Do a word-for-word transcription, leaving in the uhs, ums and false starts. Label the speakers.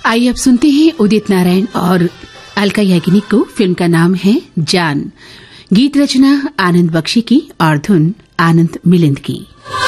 Speaker 1: आइए अब सुनते हैं उदित नारायण और अलका याग्निक को। फिल्म का नाम है जान। गीत रचना आनंद बख्शी की और धुन आनंद मिलिंद की।